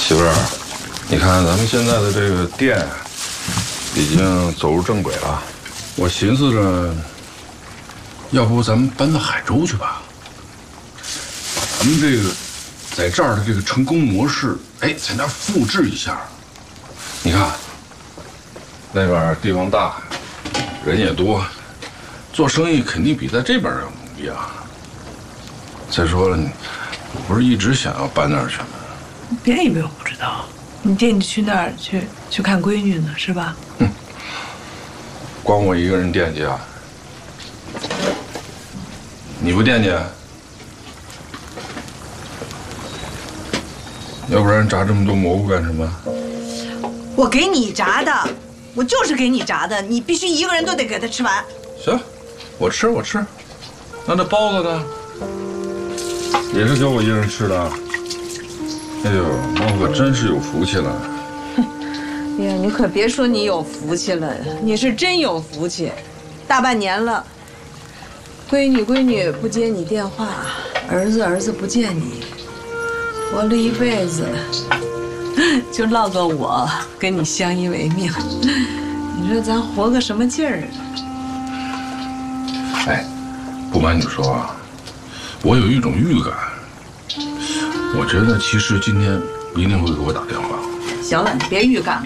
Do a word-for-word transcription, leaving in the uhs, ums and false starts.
媳妇儿，你看咱们现在的这个店已经走入正轨了，我寻思着，要不咱们搬到海州去吧？把咱们这个在这儿的这个成功模式，哎，在那儿复制一下。你看，那边地方大，人也多，做生意肯定比在这边要容易啊。再说了，你我不是一直想要搬那儿去吗？ 别以为我不知道，你惦记去那儿去去看闺女呢，是吧？ 哼，光我一个人惦记啊？你不惦记？要不然炸这么多蘑菇干什么？ 我给你炸的，我就是给你炸的，你必须一个人都得给他吃完。 行，我吃我吃。那那包子呢？也是给我一人吃的。哎呦，那我可真是有福气了。 哎呀，你可别说你有福气了，你是真有福气。大半年了，闺女闺女不接你电话，儿子儿子不见你，活了一辈子，就落个我跟你相依为命。你说咱活个什么劲儿啊？ 哎，不瞒你说啊，我有一种预感，我觉得其实今天一定会给我打电话。 行了，你别预感了。